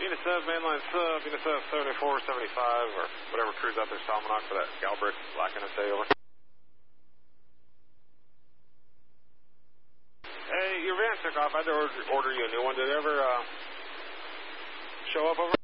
Venus Sub, mainline sub, Venus Sub 74, 75, or whatever crew's out there, Salmonok for that Galbraith, Black NSA, over. Hey, your van took off. I had to order you a new one. Did it ever show up over?